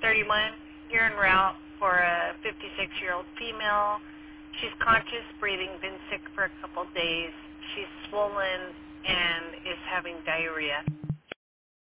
31, you're en route for a 56-year-old female. She's conscious, breathing, been sick for a couple days. She's swollen and is having diarrhea.